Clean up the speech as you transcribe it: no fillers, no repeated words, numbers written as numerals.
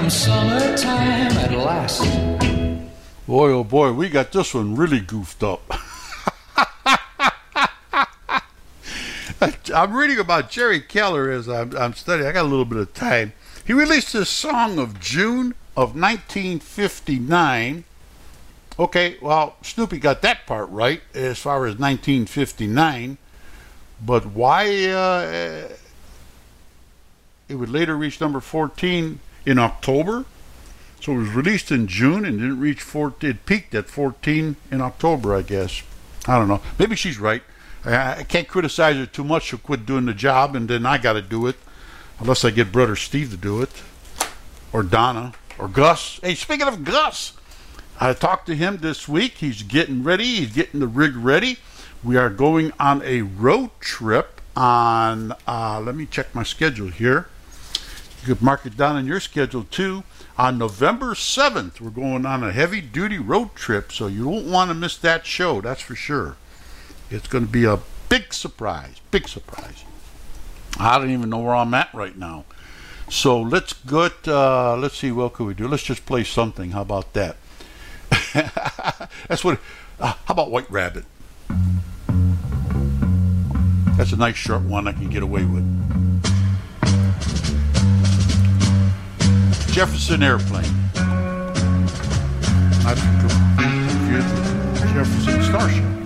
come summertime at last. Boy, oh boy, we got this one really goofed up. I'm reading about Jerry Keller as I'm studying. I got a little bit of time. He released this song of June of 1959. Okay, well, Snoopy got that part right as far as 1959. But why it would later reach number 14 in October? So it was released in June and didn't reach 14. It peaked at 14 in October, I guess. I don't know. Maybe she's right. I can't criticize her too much. She'll quit doing the job, and then I got to do it. Unless I get Brother Steve to do it. Or Donna. Or Gus. Hey, speaking of Gus, I talked to him this week. He's getting ready. He's getting the rig ready. We are going on a road trip on, let me check my schedule here. You could mark it down on your schedule, too. On November 7th, we're going on a heavy-duty road trip, so you won't want to miss that show, that's for sure. It's going to be a big surprise, big surprise. I don't even know where I'm at right now. So let's get, let's see, what can we do? Let's just play something. How about that? That's what, how about White Rabbit? That's a nice short one I can get away with. Jefferson Airplane. Not confused with Jefferson Starship.